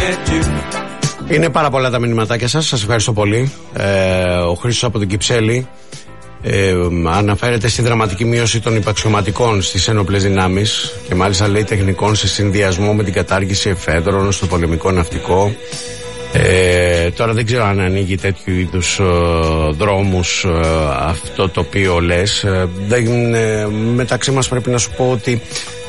Είναι πάρα πολλά τα μηνυματάκια σας. Σας ευχαριστώ πολύ. Ο Χρήστος από την Κυψέλη αναφέρεται στη δραματική μείωση των υπαξιωματικών στις ένοπλες δυνάμεις και μάλιστα λέει τεχνικών σε συνδυασμό με την κατάργηση εφέδρων στο πολεμικό ναυτικό. Τώρα δεν ξέρω αν ανοίγει τέτοιου είδους δρόμους αυτό το οποίο λες. Μεταξύ μας πρέπει να σου πω ότι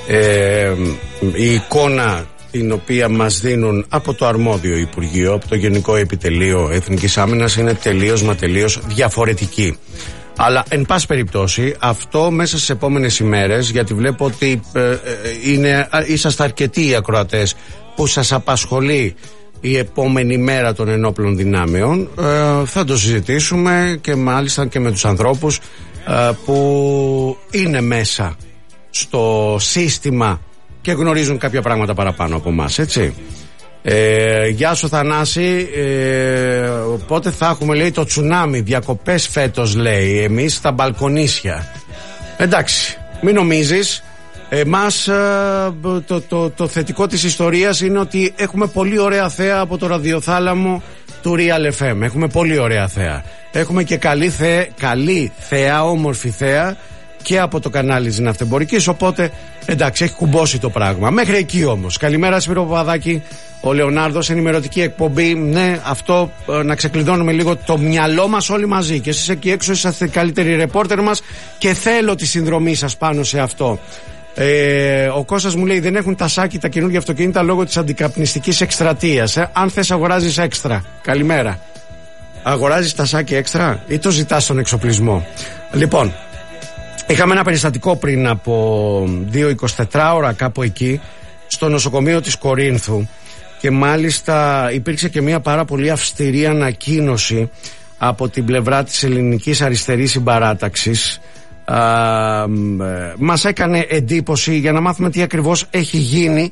η εικόνα την οποία μας δίνουν από το αρμόδιο Υπουργείο, από το Γενικό Επιτελείο Εθνικής Άμυνας, είναι τελείως διαφορετική. Αλλά εν πάση περιπτώσει αυτό μέσα στις επόμενες ημέρες, γιατί βλέπω ότι είσαστε αρκετοί οι ακροατές που σας απασχολεί η επόμενη μέρα των ενόπλων δυνάμεων, θα το συζητήσουμε και μάλιστα και με τους ανθρώπους που είναι μέσα στο σύστημα και γνωρίζουν κάποια πράγματα παραπάνω από εμάς, έτσι. Γεια σου Θανάση, πότε θα έχουμε, λέει, το τσουνάμι, διακοπές φέτος, λέει, εμείς στα μπαλκονίσια. Εντάξει, μην νομίζεις. Εμάς το θετικό της ιστορίας είναι ότι έχουμε πολύ ωραία θέα από το ραδιοθάλαμο του Real FM. Έχουμε πολύ ωραία θέα. Έχουμε και καλή θέα, όμορφη θέα και από το κανάλι της Ναυτεμπορικής, οπότε εντάξει, έχει κουμπώσει το πράγμα. Μέχρι εκεί όμως. Καλημέρα Σπύρο Παπαδάκη, ο Λεωνάρδος, ενημερωτική εκπομπή. Ναι, αυτό να ξεκλειδώνουμε λίγο το μυαλό μας όλοι μαζί. Και εσείς εκεί έξω είσαστε οι καλύτεροι ρεπόρτερ μας και θέλω τη συνδρομή σας πάνω σε αυτό. Ο Κώστας μου λέει: δεν έχουν τασάκι τα καινούργια αυτοκίνητα λόγω της αντικαπνιστικής εκστρατείας. Αν θες αγοράζεις έξτρα. Καλημέρα. Αγοράζεις τασάκι έξτρα ή το ζητάς στον εξοπλισμό? Λοιπόν, είχαμε ένα περιστατικό πριν από 2-24 ώρα κάπου εκεί στο νοσοκομείο της Κορίνθου και μάλιστα υπήρξε και μια πάρα πολύ αυστηρή ανακοίνωση από την πλευρά της Ελληνικής Αριστερής Συμπαράταξης. Μας έκανε εντύπωση για να μάθουμε τι ακριβώς έχει γίνει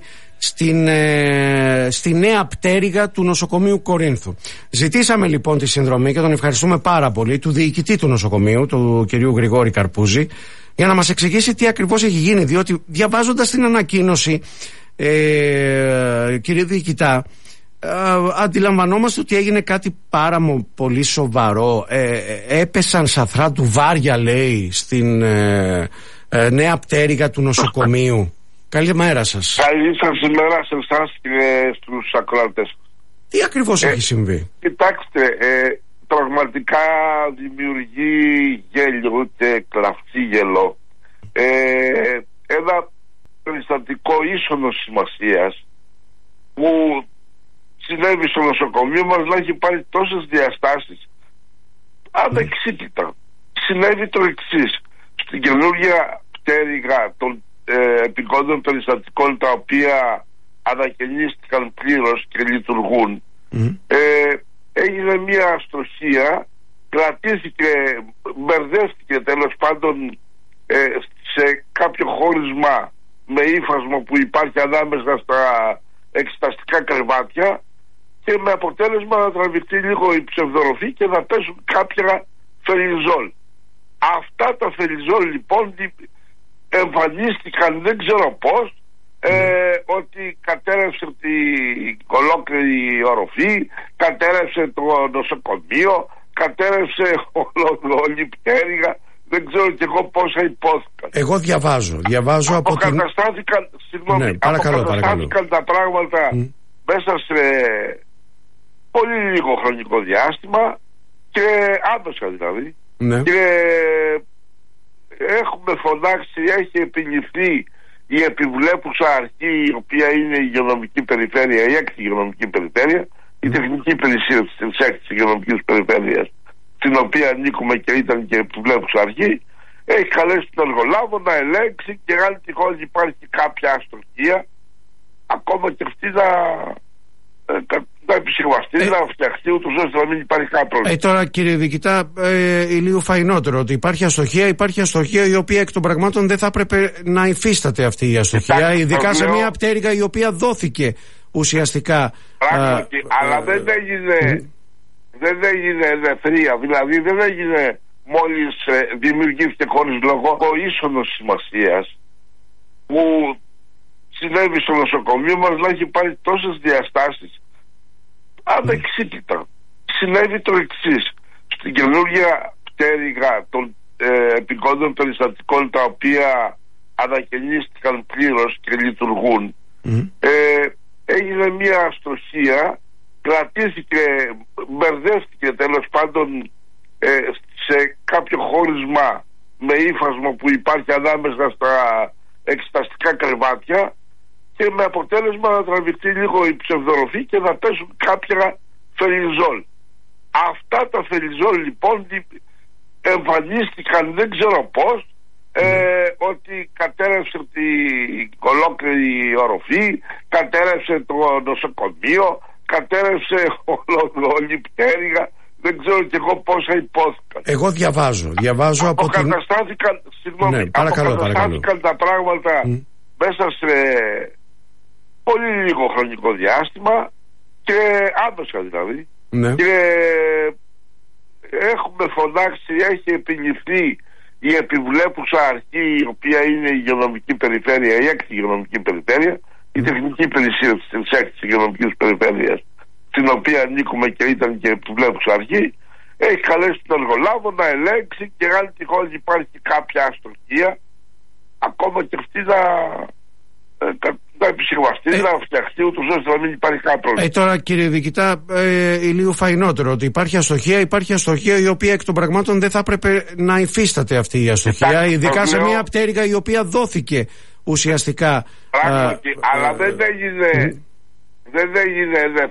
στη νέα πτέρυγα του νοσοκομείου Κορίνθου. Ζητήσαμε λοιπόν τη συνδρομή και τον ευχαριστούμε πάρα πολύ του διοικητή του νοσοκομείου, του κυρίου Γρηγόρη Καρπούζη, για να μας εξηγήσει τι ακριβώς έχει γίνει, διότι διαβάζοντας την ανακοίνωση, κύριε διοικητά, αντιλαμβανόμαστε ότι έγινε κάτι πάρα πολύ σοβαρό. Έπεσαν σαθρά του βάρια, λέει, στην νέα πτέρυγα του νοσοκομείου. Καλημέρα σας. Καλή σας ημέρα σε εσάς και στους ακροατές. Τι ακριβώς έχει συμβεί? Κοιτάξτε, πραγματικά δημιουργεί γέλιο και κραυστίγελο. Ένα περιστατικό ίσονος σημασίας που συνέβη στο νοσοκομείο μας να έχει πάρει τόσες διαστάσεις ανεξίτητα. Συνέβη το εξής: στην καινούργια πτέρυγα των επικόντων περιστατικών, τα οποία ανακαινίστηκαν πλήρως και λειτουργούν, έγινε μια αστοχία, κρατήθηκε, μπερδεύτηκε τέλος πάντων σε κάποιο χώρισμα με ύφασμα που υπάρχει ανάμεσα στα εξεταστικά κρεβάτια και με αποτέλεσμα να τραβηχτεί λίγο η ψευδοροφή και να πέσουν κάποια φελιζόλ. Αυτά τα φελιζόλ λοιπόν εμφανίστηκαν δεν ξέρω πώς, ότι κατέρευσε την ολόκληρη οροφή, κατέρευσε το νοσοκομείο, κατέρευσε όλη η πτέρυγα, δεν ξέρω κι εγώ πόσα υπόθηκαν. Εγώ διαβάζω από αποκαταστάθηκαν, αποκαταστάθηκαν τα πράγματα μέσα σε πολύ λίγο χρονικό διάστημα και άμεσα δηλαδή. Ναι. Και έχουμε φωνάξει, έχει επιληφθεί η επιβλέπουσα αρχή, η οποία είναι η υγειονομική περιφέρεια, η έκτη υγειονομική περιφέρεια, η τεχνική υπηρεσία της έκτης υγειονομικής περιφέρειας, στην οποία ανήκουμε και ήταν και επιβλέπουσα αρχή. Έχει καλέσει τον εργολάβο να ελέγξει και αν τυχόν υπάρχει κάποια αστοχία, ακόμα και αυτή να επισυμβαστεί, να φτιαχτεί ούτως ώστε να μην υπάρχει κάποιο πρόβλημα. Τώρα κύριε διοικητά, λίγο φαϊνότερο ότι υπάρχει αστοχία η οποία εκ των πραγμάτων δεν θα έπρεπε να υφίσταται αυτή η αστοχία, ειδικά σε μια πτέρυγα η οποία δόθηκε ουσιαστικά. Πράγματι, αλλά δεν έγινε ελευθερία, δηλαδή δεν έγινε μόλις δημιουργήθηκε χωρίς λόγο ο ίσονος σημασίας που συνέβη στο νοσοκομείο μας να έχει πάρει τόσες διαστάσεις ανεξίτητα. Συνέβη το εξής. Στην καινούργια πτέρυγα των επικόντων περιστατικών, τα οποία ανακαινίστηκαν πλήρως και λειτουργούν, έγινε μια αστοχία, κρατήθηκε, μπερδεύτηκε τέλος πάντων σε κάποιο χώρισμα με ύφασμα που υπάρχει ανάμεσα στα εξεταστικά κρεβάτια, και με αποτέλεσμα να τραβηχτεί λίγο η ψευδοροφή και να πέσουν κάποια φερινζόλ. Αυτά τα φερινζόλ λοιπόν εμφανίστηκαν, δεν ξέρω πώς, ότι κατέρευσε την ολόκληρη οροφή, κατέρευσε το νοσοκομείο, κατέρευσε όλη η πτέρυγα. Δεν ξέρω και εγώ πόσα υπόθηκαν. Εγώ διαβάζω από την... Αποκαταστάθηκαν τα πράγματα μέσα σε πολύ λίγο χρονικό διάστημα, και άμεσα δηλαδή. Ναι. Και έχουμε φωνάξει, έχει επιληφθεί η επιβλέπουσα αρχή, η οποία είναι η υγειονομική περιφέρεια, η έκτη υγειονομική περιφέρεια, η τεχνική υπηρεσία της έκτης υγειονομικής περιφέρειας, στην οποία ανήκουμε και ήταν και επιβλέπουσα αρχή. Έχει καλέσει τον εργολάβο να ελέγξει, και αν τυχόν υπάρχει κάποια αστοχία, ακόμα και αυτή να επισυμβαστεί, να φτιαχτεί, ούτως ώστε να μην υπάρχει κάποιο πρόβλημα. Τώρα, κύριε Διοικητά, λίγο φαϊνότερο ότι υπάρχει αστοχία η οποία εκ των πραγμάτων δεν θα έπρεπε να υφίσταται αυτή η αστοχία, ειδικά σε μια πτέρυγα η οποία δόθηκε ουσιαστικά. Πράγματι, αλλά δεν έγινε